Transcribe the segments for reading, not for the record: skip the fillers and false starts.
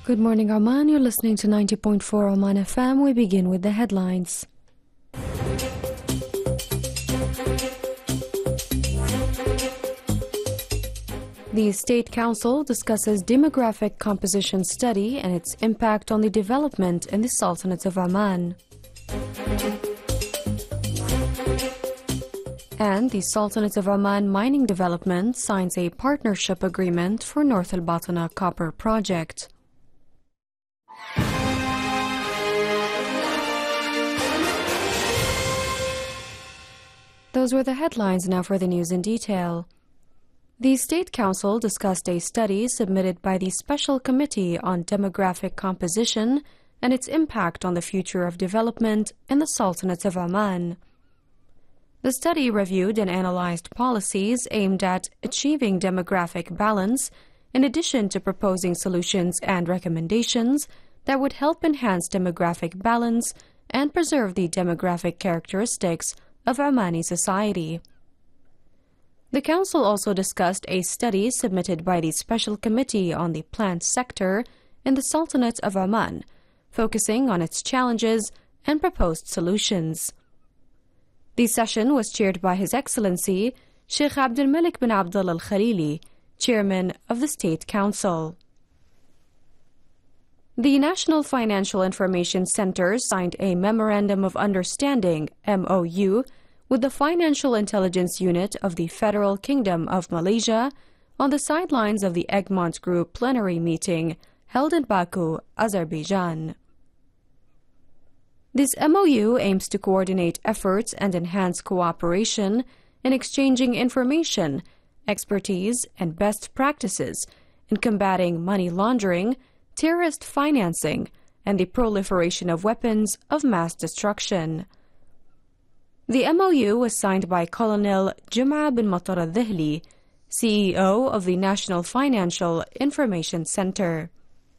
Good morning, Oman. You're listening to 90.4 Oman FM. We begin with the headlines. The State Council discusses demographic composition study and its impact on the development in the Sultanate of Oman. And the Sultanate of Oman Mining Development signs a partnership agreement for North Al Batna copper project. Those were the headlines. Now for the news in detail. The State Council discussed a study submitted by the Special Committee on Demographic Composition and its impact on the future of development in the Sultanate of Oman. The study reviewed and analyzed policies aimed at achieving demographic balance, in addition to proposing solutions and recommendations that would help enhance demographic balance and preserve the demographic characteristics of Omani society. The Council also discussed a study submitted by the Special Committee on the Plant Sector in the Sultanate of Oman, focusing on its challenges and proposed solutions. The session was chaired by His Excellency Sheikh Abdul Malik bin Abdullah Al Khalili, Chairman of the State Council. The National Financial Information Center signed a Memorandum of Understanding, MOU, with the Financial Intelligence Unit of the Federal Kingdom of Malaysia on the sidelines of the Egmont Group plenary meeting held in Baku, Azerbaijan. This MOU aims to coordinate efforts and enhance cooperation in exchanging information, expertise, and best practices in combating money laundering, terrorist financing, and the proliferation of weapons of mass destruction. The MOU was signed by Colonel Jum'a bin Matar al-Dhihli, CEO of the National Financial Information Center.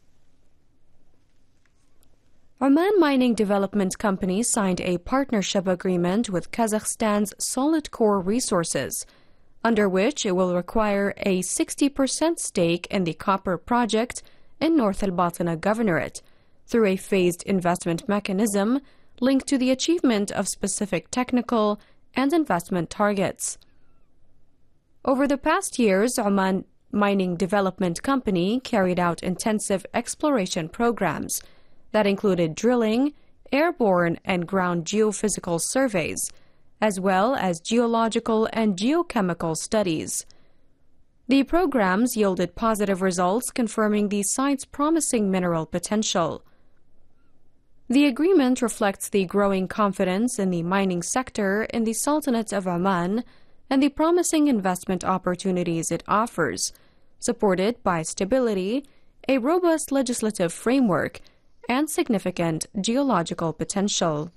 Oman Mining Development Company signed a partnership agreement with Kazakhstan's Solid Core Resources, under which it will require a 60% stake in the copper project in North Al Batna Governorate through a phased investment mechanism linked to the achievement of specific technical and investment targets. Over the past years, Oman Mining Development Company carried out intensive exploration programs that included drilling, airborne and ground geophysical surveys, as well as geological and geochemical studies. The programs yielded positive results confirming the site's promising mineral potential. The agreement reflects the growing confidence in the mining sector in the Sultanate of Oman and the promising investment opportunities it offers, supported by stability, a robust legislative framework, and significant geological potential.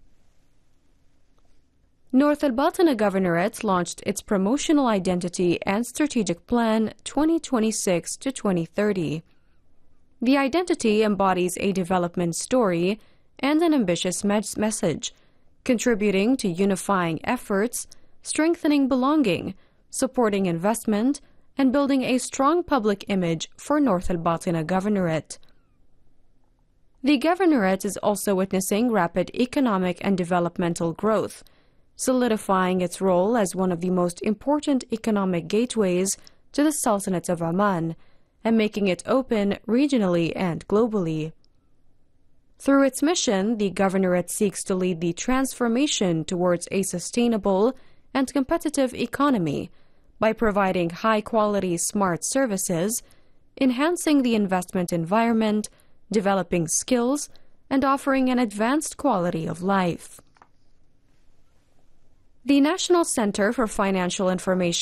North Al Batna Governorate launched its Promotional Identity and Strategic Plan 2026 to 2030. The identity embodies a development story and an ambitious message, contributing to unifying efforts, strengthening belonging, supporting investment, and building a strong public image for North Al Batna Governorate. The Governorate is also witnessing rapid economic and developmental growth, solidifying its role as one of the most important economic gateways to the Sultanate of Oman and making it open regionally and globally. Through its mission, the Governorate seeks to lead the transformation towards a sustainable and competitive economy by providing high-quality smart services, enhancing the investment environment, developing skills, and offering an advanced quality of life. The National Center for Financial Information